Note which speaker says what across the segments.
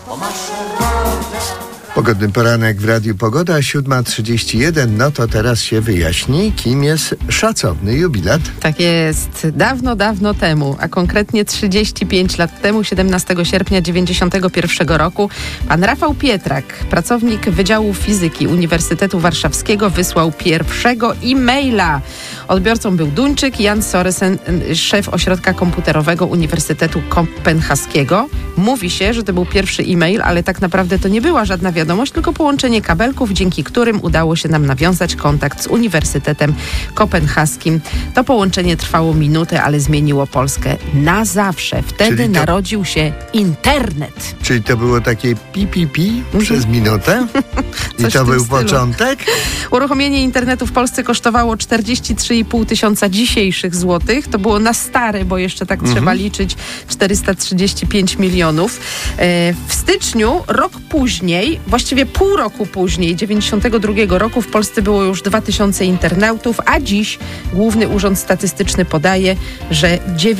Speaker 1: Pogodny poranek w Radiu Pogoda, 7:31. No to teraz się wyjaśni, kim jest szacowny jubilat.
Speaker 2: Tak jest. Dawno, dawno temu, a konkretnie 35 lat temu, 17 sierpnia 1991 roku, pan Rafał Pietrak, pracownik Wydziału Fizyki Uniwersytetu Warszawskiego, wysłał pierwszego e-maila. Odbiorcą był Duńczyk Jan Sørensen, szef ośrodka komputerowego Uniwersytetu Kopenhaskiego. Mówi się, że to był pierwszy e-mail, ale tak naprawdę to nie była żadna wiadomość, tylko połączenie kabelków, dzięki którym udało się nam nawiązać kontakt z Uniwersytetem Kopenhaskim. To połączenie trwało minutę, ale zmieniło Polskę na zawsze. Wtedy narodził się internet.
Speaker 1: Czyli to było takie pi przez minutę? I to był początek?
Speaker 2: Uruchomienie internetu w Polsce kosztowało 43,5 tysiąca dzisiejszych złotych. To było na stare, bo jeszcze tak trzeba liczyć, 435 milionów. W styczniu, rok później, właściwie pół roku później, 92 roku, w Polsce było już 2000 internautów, a dziś Główny Urząd Statystyczny podaje, że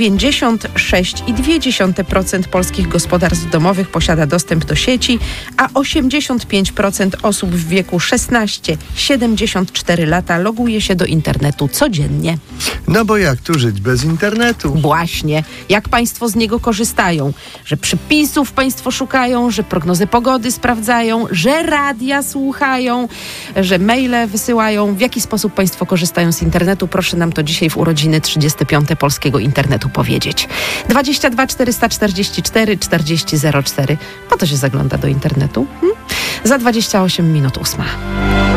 Speaker 2: 96,2% polskich gospodarstw domowych posiada dostęp do sieci, a 85% osób w wieku 16-74 lata loguje się do internetu codziennie.
Speaker 1: No bo jak tu żyć bez internetu?
Speaker 2: Właśnie. Jak państwo z niego korzystają? Że przepisów państwo szukają, że prognozy pogody sprawdzają, że radia słuchają, że maile wysyłają. W jaki sposób państwo korzystają z internetu? Proszę nam to dzisiaj w urodziny 35. polskiego internetu powiedzieć. 22 444 4004. Po to się zagląda do internetu. Za 28 minut 8.